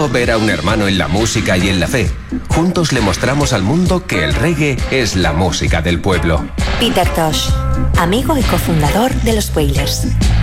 solo ver a un hermano en la música y en la fe. Juntos le mostramos al mundo que el reggae es la música del pueblo. Peter Tosh, amigo y cofundador de los Wailers.